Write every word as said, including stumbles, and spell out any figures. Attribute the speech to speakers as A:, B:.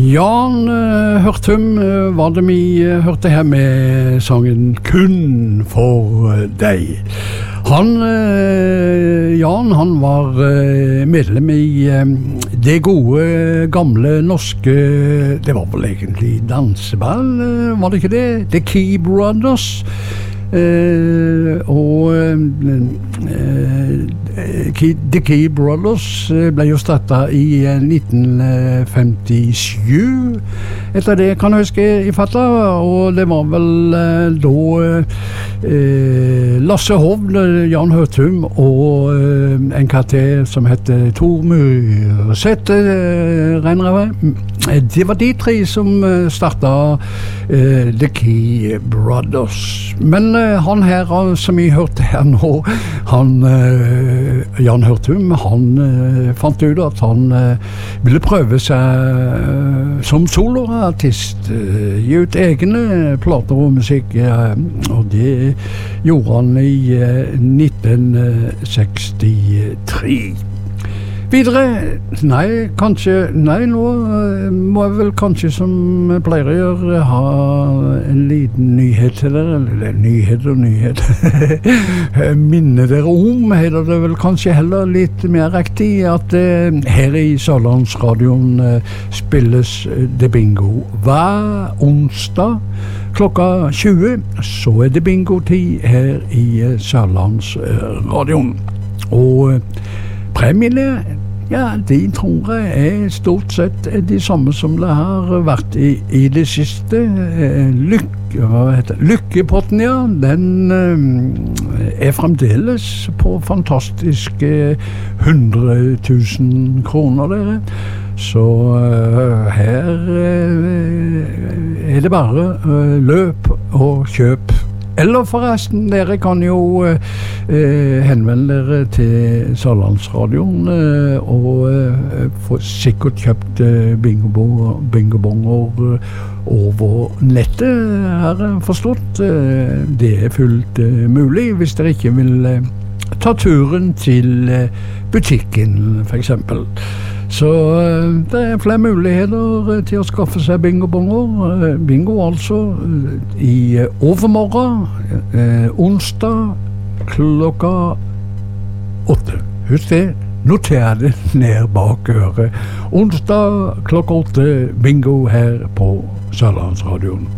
A: Jan uh, Hørtum uh, var det vi uh, hørte her med sangen Kun for deg. Han, uh, Jan, han var uh, medlem i uh, det gode, gamle norske, det var vel egentlig danseball, uh, var det ikke det? The Key Brothers. Uh, og uh, Key, The Key Brothers ble jo startet i nitten femtisju, etter det kan jeg huske i fatta, og det var vel uh, da uh, Lasse Hovd, Jan Hørtum og uh, en karakter som heter Tor Myrseth, uh, regner jeg med. Det var de tre som uh, startet uh, The Key Brothers. Men uh, han her, som vi hørte her nå, han, uh, Jan Hørtum, han uh, fant ut at han uh, ville prøve seg uh, som soloartist, uh, gi ut egne plater og musikk, uh, og det gjorde han i uh, nitten sekstitre. Videre, nei, kanskje, nei, nå må jeg vel kanskje, som jeg pleier å gjøre, ha en liten nyhet til dere, eller nyhet og nyhet. Minne dere om, heter det vel kanskje heller litt mer riktig, at eh, her i Sørlandsradioen eh, spilles det bingo hver onsdag klokka tjue, så er det bingo-tid her i eh, Sørlandsradioen. Og eh, premiene, ja, de tror jeg er stort sett de samme som det har vært i, i det siste. Lykke, hva heter det? Lykkepotten, ja, den er fremdeles på fantastiske hundre tusen kroner, dere. Så uh, her uh, er det bare uh, løp og kjøp. Eller forresten, dere kan jo eh, henvende dere til Sørlandsradioen eh, og eh, få sikkert kjøpt eh, bingobonger eh, over nettet, har jeg forstått. Eh, det er fullt eh, mulig hvis dere ikke vil eh, ta turen til eh, butikken, for eksempel. Så det er flere muligheter til å skaffe seg bingobonger. Bingo altså i overmorgen, eh, onsdag klokka åtte. Husk det, noter det ned bak øret. Onsdag klokka åtte, bingo her på Sørlandsradioen.